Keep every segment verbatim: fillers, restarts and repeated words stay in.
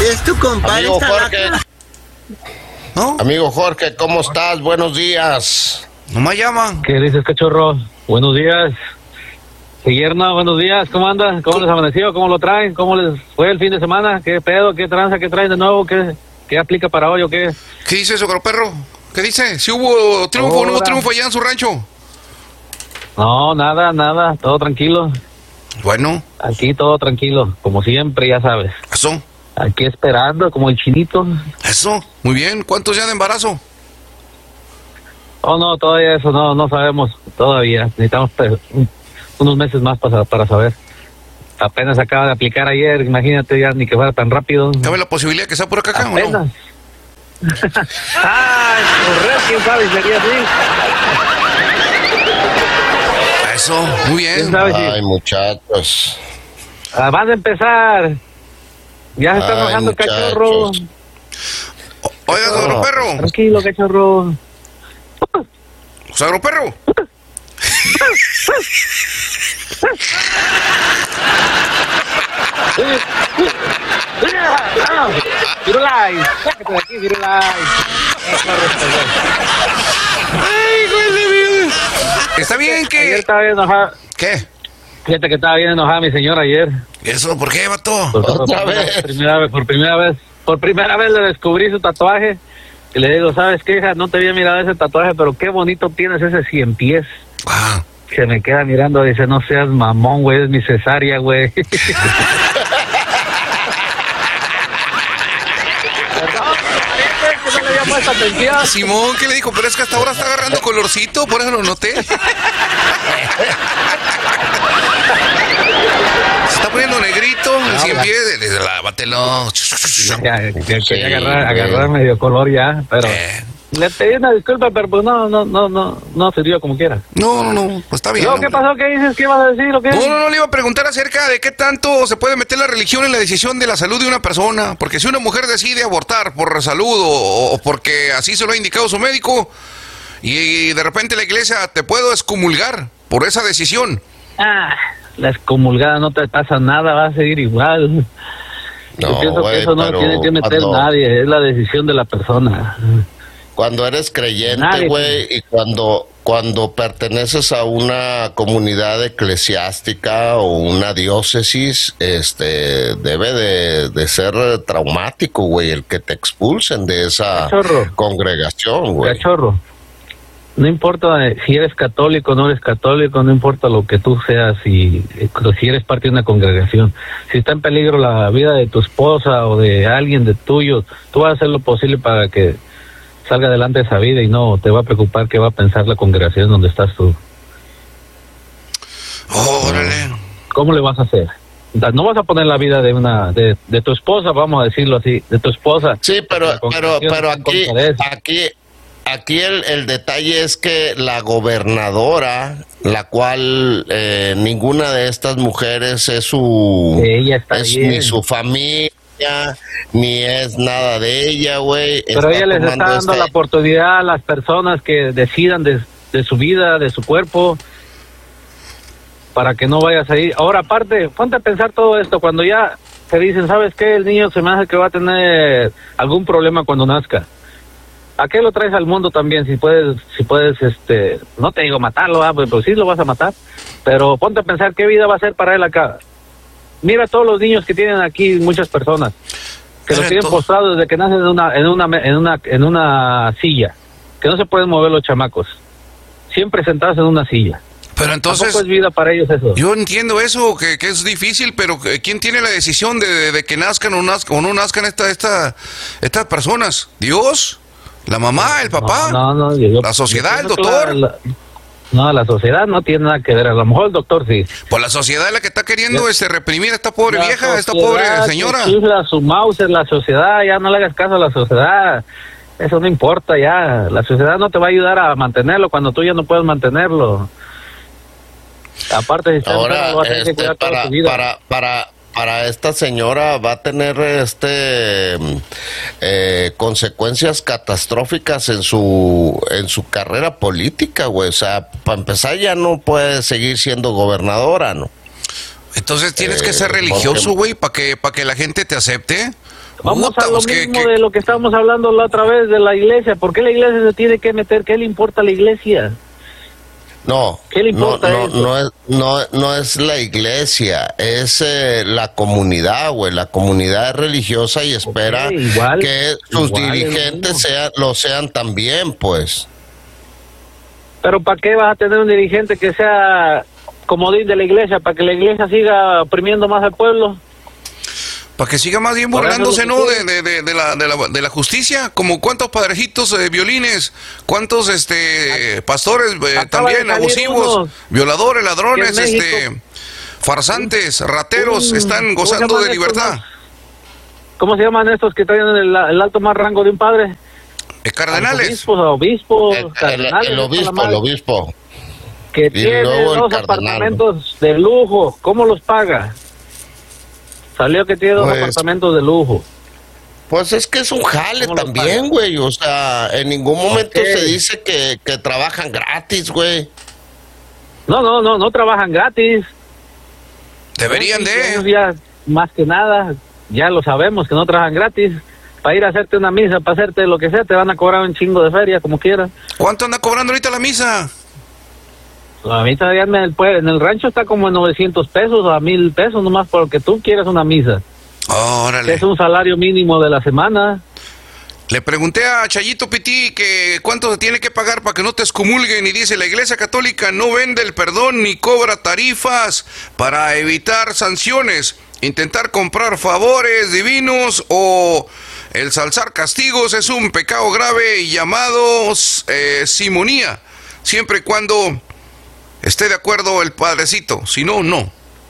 Es tu compadre. Amigo Jorge. ¿No? Amigo Jorge, ¿cómo estás? Buenos días. No me llaman. ¿Qué dices, cachorro? Buenos días. Guillermo, buenos días. ¿Cómo andan? ¿Cómo les amaneció? ¿Cómo lo traen? ¿Cómo les fue el fin de semana? ¿Qué pedo? ¿Qué tranza? ¿Qué traen de nuevo? ¿Qué, qué aplica para hoy o qué? ¿Qué dice eso, perro? ¿Qué dice? ¿Si hubo triunfo o no hubo Ahora. triunfo allá en su rancho? No, nada, nada. Todo tranquilo. Bueno, Aquí todo tranquilo. Como siempre, ya sabes. eso, Aquí esperando, como el chinito. eso. Muy bien. ¿Cuántos ya de embarazo? Oh, no, todavía eso no, no sabemos. Todavía. Necesitamos pe- un- unos meses más para, para saber. Apenas acaba de aplicar ayer. Imagínate ya ni que fuera tan rápido. ¿Cabe la posibilidad que sea por acá, o Apenas. no? Ay, correr, quién sabe, sería así. Eso, muy ¿Quién bien. sabe si- Ay, muchachos. Ah, van a empezar. Ya se está Ay, enojando el cachorro. muchachos. O- Oiga, No. perro. Tranquilo, cachorro. perro. Firulais, sácate de aquí, Firulais. Ay, güey de vida. Está bien Ayer que... estaba bien enojada. ¿Qué? Fíjate que estaba bien enojada mi señora ayer. ¿Eso? ¿Por qué, vato? Por, por- Otra por- vez. por primera vez, por primera vez, por primera vez le descubrí su tatuaje. Y le digo, ¿sabes qué, hija? No te había mirado ese tatuaje, pero qué bonito tienes ese cien pies. Ah, Se me queda mirando, dice, no seas mamón, güey, es mi cesárea, güey. Perdón, que no le había puesto atención. Simón, ¿qué le dijo? Pero es que hasta ahora está agarrando colorcito, por eso lo noté. Se está poniendo negrito, el cien pies, le- le- lávatelo. Ya, ya, quería Sí, agarrar, güey. agarrar medio color ya, pero Eh, le pedí una disculpa, pero pues no, no, no, no, no sirvió como quiera. No, no, no, pues está bien. Luego, ¿qué hombre. pasó? ¿Qué dices? ¿Qué ibas a decir o qué? No, no, no, le iba a preguntar acerca de qué tanto se puede meter la religión en la decisión de la salud de una persona. Porque si una mujer decide abortar por salud o, o porque así se lo ha indicado su médico, y, de repente la iglesia te puedo excomulgar por esa decisión. Ah, la excomulgada no te pasa nada, va a seguir igual. Yo No, pienso güey, que eso no pero tiene que meter cuando- nadie, es la decisión de la persona. Cuando eres creyente, Nadie. güey, y cuando, cuando perteneces a una comunidad eclesiástica o una diócesis, este, debe de, de ser traumático, güey, el que te expulsen de esa Cachorro. congregación, güey. Cachorro, no importa eh, si eres católico o no eres católico, no importa lo que tú seas, si, eh, si eres parte de una congregación, si está en peligro la vida de tu esposa o de alguien de tuyo, tú vas a hacer lo posible para que salga adelante esa vida y no te va a preocupar qué va a pensar la congregación donde estás tú. Órale. ¿Cómo le vas a hacer? No vas a poner la vida de una de, de tu esposa, vamos a decirlo así, de tu esposa. Sí, pero, La pero, congregación pero está en aquí, contra de eso. aquí, aquí el, el detalle es que la gobernadora, la cual eh, ninguna de estas mujeres es su, Ella está es bien. ni su familia, ni es nada de ella, güey. Pero ella les está tomando dando esta- la oportunidad a las personas que decidan de, de su vida, de su cuerpo, para que no vayas ahí. Ahora, aparte, ponte a pensar todo esto, cuando ya te dicen, ¿sabes qué? El niño se me hace que va a tener algún problema cuando nazca. ¿A qué lo traes al mundo también? Si puedes, si puedes, este, no te digo matarlo, ah, pues, pues sí lo vas a matar, pero ponte a pensar qué vida va a ser para él acá. Mira todos los niños que tienen aquí, muchas personas, que los Pero tienen entonces- postrados desde que nacen en una, en una, en una, en una silla, que no se pueden mover los chamacos, siempre sentados en una silla. Pero Tampoco entonces, es vida para ellos eso. yo entiendo eso, que, que es difícil, pero eh, ¿quién tiene la decisión de, de- de que nazcan o, nazcan, o no nazcan esta, esta, estas personas? ¿Dios? ¿La mamá? ¿El papá? No, no, no, yo- yo- ¿La sociedad? yo ¿El pienso que doctor? la- la- no, la sociedad no tiene nada que ver, a lo mejor el doctor sí. Pues la sociedad es la que está queriendo Ya. este, reprimir a esta pobre La vieja, a esta pobre sociedad señora. que chifla su mouse en la sociedad, ya no le hagas caso a la sociedad. Eso no importa ya. La sociedad no te va a ayudar a mantenerlo cuando tú ya no puedes mantenerlo. Aparte, si está Ahora, enfermo, va a tener que este, cuidar toda para, su vida. para, para, para esta señora va a tener este mm, eh, consecuencias catastróficas en su en su carrera política, güey. O sea, para empezar ya no puede seguir siendo gobernadora, ¿no? Entonces tienes que Eh, ser religioso, porque- güey, para que, para que la gente te acepte. Vamos Puta, a lo pues, ¿qué- mismo qué? de lo que estábamos hablando la otra vez de la iglesia. ¿Por qué la iglesia se tiene que meter? ¿Qué le importa a la iglesia? No, ¿Qué le no, importa no, eso? no es, no, no es la iglesia, es eh, la comunidad, güey. La comunidad es religiosa y espera Ok, igual, que sus igual, es lo dirigentes mismo. sean, lo sean también, pues. Pero ¿para qué vas a tener un dirigente que sea comodín de la iglesia? ¿Para que la iglesia siga oprimiendo más al pueblo? Para que siga más bien Por eso burlándose, lo ¿no? que De, de, de, de la, de, la, de la justicia. Como cuántos padrejitos de violines, cuántos este pastores eh, Acaba de también salir abusivos, uno violadores, ladrones, que en México- este farsantes, rateros, Un- están ¿cómo se gozando llaman de estos, libertad. no? ¿Cómo se llaman estos que traen el, el alto más rango de un padre? Eh, cardenales. Obispos, obispos, El, el- cardenales, el está la obispo, madre. el obispo. Que tiene luego el dos cardenal. apartamentos de lujo. ¿Cómo los paga? Salió que tiene dos Pues- apartamentos de lujo. Pues es que es un jale ¿Cómo lo también, pagan? güey. O sea, en ningún momento Ok. se dice que, que trabajan gratis, güey. No, no, no, no trabajan gratis. Deberían Ellos de. ya, más que nada, ya lo sabemos que no trabajan gratis. Para ir a hacerte una misa, para hacerte lo que sea, te van a cobrar un chingo de feria, como quieras. ¿Cuánto anda cobrando ahorita la misa? A mí todavía en el, pue- en el rancho está como en novecientos pesos a mil pesos, nomás porque tú quieres una misa. Que Órale. es un salario mínimo de la semana. Le pregunté a Chayito Pití que cuánto se tiene que pagar para que no te excomulguen y dice la Iglesia Católica no vende el perdón ni cobra tarifas para evitar sanciones, intentar comprar favores divinos o el salzar castigos es un pecado grave y llamado eh, simonía, siempre y cuando esté de acuerdo el padrecito, si no, no.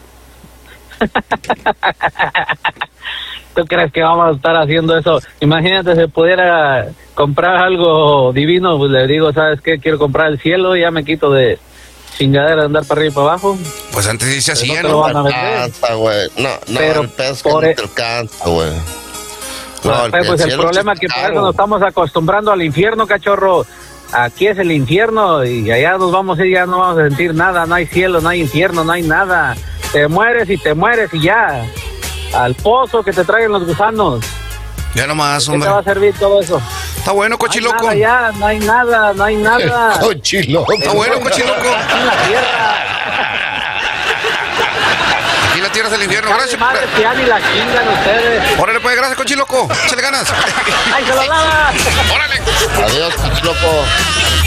¿Tú crees que vamos a estar haciendo eso? Imagínate si pudiera comprar algo divino, pues le digo, ¿sabes qué? Quiero comprar el cielo y ya me quito de chingadera de andar para arriba y para abajo. Pues antes sí se Pero hacía, no te lo ¿no? van a No vender. alcanza, güey. No, no, Pero el pedo es que por no e- te alcanza, güey. No, el- pues el, cielo problema es está que por caro. eso nos estamos acostumbrando al infierno, cachorro. Aquí es el infierno y allá nos vamos a ir, ya no vamos a sentir nada, no hay cielo, no hay infierno, no hay nada. Te mueres y te mueres y ya. Al pozo que te traigan los gusanos. Ya nomás, ¿Qué hombre. te va a servir todo eso? Está bueno, No hay cochiloco. nada ya, no hay nada, no hay nada. Cochiloco. Está bueno, cochiloco. Aquí en la tierra. Aquí la tierra es el infierno. Gracias, Gracias. madre, que ya ni la chingan ustedes. Órale, pues, gracias, cochiloco. Échale ganas. ¡Ay, se lo daba! Órale. Adiós, cochiloco.